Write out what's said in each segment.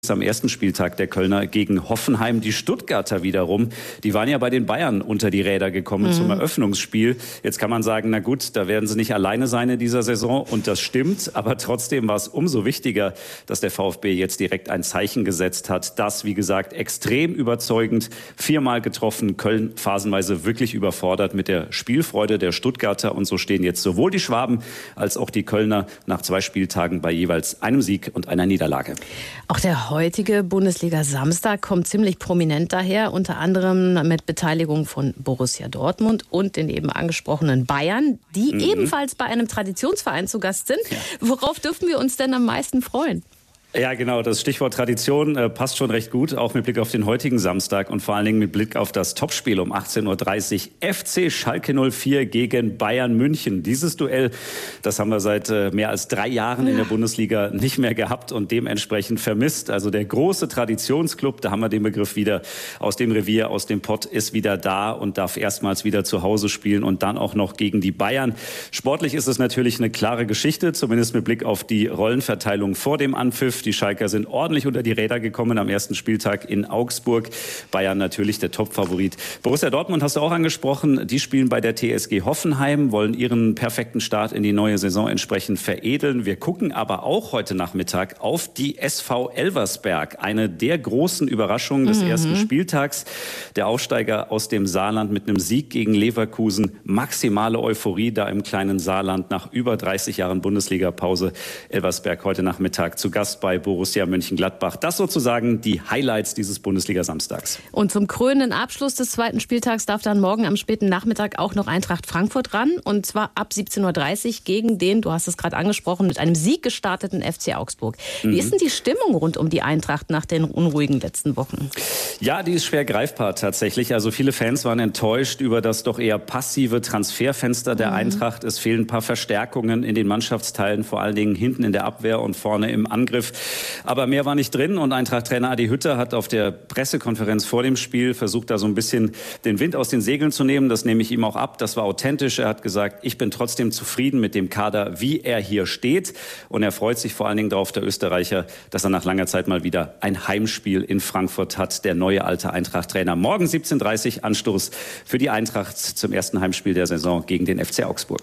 es am ersten Spieltag der Kölner gegen Hoffenheim. Die Stuttgarter wiederum, die waren ja bei den Bayern unter die Räder gekommen zum Eröffnungsspiel. Jetzt kann man sagen, na gut, da werden sie nicht alleine sein in dieser Saison und das stimmt. Aber trotzdem war es umso wichtiger, dass der VfB jetzt direkt ein Zeichen gesetzt hat. Das, wie gesagt, extrem überzeugend. 4-mal getroffen, Köln phasenweise wirklich überfordert mit der Spielfreude der Stuttgarter. Und so stehen jetzt sowohl die Schwaben als auch die Kölner nach 2 Spieltagen bei jeweils einem Sieg und einer Niederlage. Auch der heutige Bundesliga-Samstag kommt ziemlich prominent daher, unter anderem mit Beteiligung von Borussia Dortmund und den eben angesprochenen Bayern, die ebenfalls bei einem Traditionsverein zu Gast sind. Ja. Worauf dürfen wir uns denn am meisten freuen? Ja, genau. Das Stichwort Tradition passt schon recht gut, auch mit Blick auf den heutigen Samstag und vor allen Dingen mit Blick auf das Topspiel um 18:30 Uhr. FC Schalke 04 gegen Bayern München. Dieses Duell, das haben wir seit mehr als 3 Jahren in der Bundesliga nicht mehr gehabt und dementsprechend vermisst. Also der große Traditionsclub, da haben wir den Begriff wieder aus dem Revier, aus dem Pott, ist wieder da und darf erstmals wieder zu Hause spielen und dann auch noch gegen die Bayern. Sportlich ist es natürlich eine klare Geschichte, zumindest mit Blick auf die Rollenverteilung vor dem Anpfiff. Die Schalker sind ordentlich unter die Räder gekommen am ersten Spieltag in Augsburg. Bayern natürlich der Topfavorit. Borussia Dortmund hast du auch angesprochen. Die spielen bei der TSG Hoffenheim, wollen ihren perfekten Start in die neue Saison entsprechend veredeln. Wir gucken aber auch heute Nachmittag auf die SV Elversberg. Eine der großen Überraschungen des ersten Spieltags. Der Aufsteiger aus dem Saarland mit einem Sieg gegen Leverkusen. Maximale Euphorie da im kleinen Saarland nach über 30 Jahren Bundesliga-Pause. Elversberg heute Nachmittag zu Gast bei Borussia Mönchengladbach. Das sozusagen die Highlights dieses Bundesliga-Samstags. Und zum krönenden Abschluss des zweiten Spieltags darf dann morgen am späten Nachmittag auch noch Eintracht Frankfurt ran. Und zwar ab 17:30 Uhr gegen den, du hast es gerade angesprochen, mit einem Sieg gestarteten FC Augsburg. Wie ist denn die Stimmung rund um die Eintracht nach den unruhigen letzten Wochen? Ja, die ist schwer greifbar tatsächlich. Also viele Fans waren enttäuscht über das doch eher passive Transferfenster der Eintracht. Es fehlen ein paar Verstärkungen in den Mannschaftsteilen, vor allen Dingen hinten in der Abwehr und vorne im Angriff. Aber mehr war nicht drin und Eintracht-Trainer Adi Hütter hat auf der Pressekonferenz vor dem Spiel versucht, da so ein bisschen den Wind aus den Segeln zu nehmen. Das nehme ich ihm auch ab. Das war authentisch. Er hat gesagt, ich bin trotzdem zufrieden mit dem Kader, wie er hier steht. Und er freut sich vor allen Dingen darauf, der Österreicher, dass er nach langer Zeit mal wieder ein Heimspiel in Frankfurt hat. Der neue alte Eintracht-Trainer. Morgen 17:30 Uhr Anstoß für die Eintracht zum ersten Heimspiel der Saison gegen den FC Augsburg.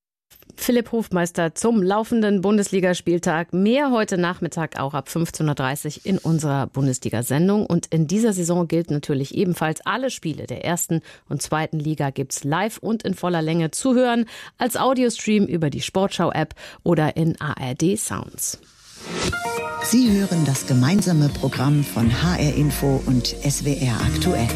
Philipp Hofmeister zum laufenden Bundesligaspieltag. Mehr heute Nachmittag auch ab 15:30 Uhr in unserer Bundesliga-Sendung. Und in dieser Saison gilt natürlich ebenfalls, alle Spiele der ersten und zweiten Liga gibt's live und in voller Länge zu hören, als Audiostream über die Sportschau-App oder in ARD Sounds. Sie hören das gemeinsame Programm von HR Info und SWR aktuell.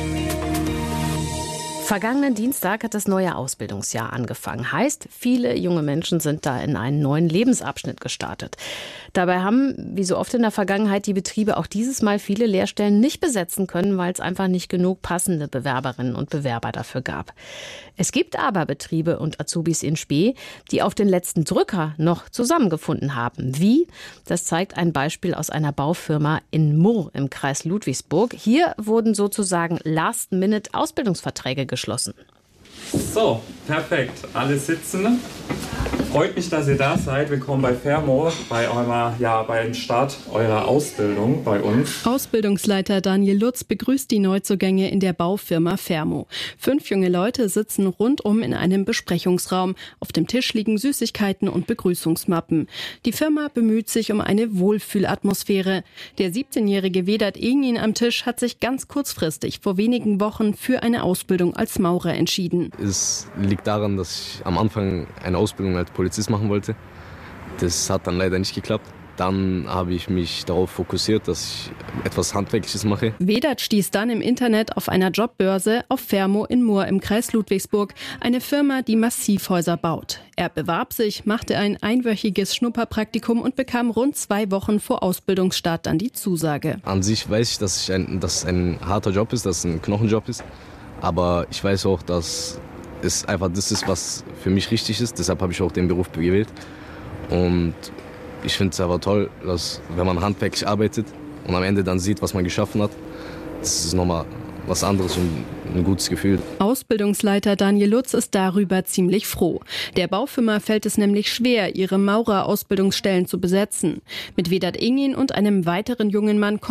Vergangenen Dienstag hat das neue Ausbildungsjahr angefangen. Heißt, viele junge Menschen sind da in einen neuen Lebensabschnitt gestartet. Dabei haben, wie so oft in der Vergangenheit, die Betriebe auch dieses Mal viele Lehrstellen nicht besetzen können, weil es einfach nicht genug passende Bewerberinnen und Bewerber dafür gab. Es gibt aber Betriebe und Azubis in Spee, die auf den letzten Drücker noch zusammengefunden haben. Wie? Das zeigt ein Beispiel aus einer Baufirma in Murr im Kreis Ludwigsburg. Hier wurden sozusagen Last-Minute-Ausbildungsverträge geschlossen. So, perfekt. Alle sitzen. Freut mich, dass ihr da seid. Willkommen bei Fermo, beim Start eurer Ausbildung bei uns. Ausbildungsleiter Daniel Lutz begrüßt die Neuzugänge in der Baufirma Fermo. 5 junge Leute sitzen rundum in einem Besprechungsraum. Auf dem Tisch liegen Süßigkeiten und Begrüßungsmappen. Die Firma bemüht sich um eine Wohlfühlatmosphäre. Der 17-jährige Vedat Engin am Tisch hat sich ganz kurzfristig vor wenigen Wochen für eine Ausbildung als Maurer entschieden. Es liegt daran, dass ich am Anfang eine Ausbildung als Polizist machen wollte. Das hat dann leider nicht geklappt. Dann habe ich mich darauf fokussiert, dass ich etwas Handwerkliches mache. Vedat stieß dann im Internet auf einer Jobbörse auf Fermo in Murr im Kreis Ludwigsburg, eine Firma, die Massivhäuser baut. Er bewarb sich, machte ein einwöchiges Schnupperpraktikum und bekam rund 2 Wochen vor Ausbildungsstart dann die Zusage. An sich weiß ich, dass es ein harter Job ist, dass es ein Knochenjob ist. Aber ich weiß auch, dass es einfach das ist, was für mich richtig ist. Deshalb habe ich auch den Beruf gewählt. Und ich finde es aber toll, dass wenn man handwerklich arbeitet und am Ende dann sieht, was man geschaffen hat, das ist nochmal was anderes und ein gutes Gefühl. Ausbildungsleiter Daniel Lutz ist darüber ziemlich froh. Der Baufirma fällt es nämlich schwer, ihre Maurerausbildungsstellen zu besetzen. Mit Vedat Engin und einem weiteren jungen Mann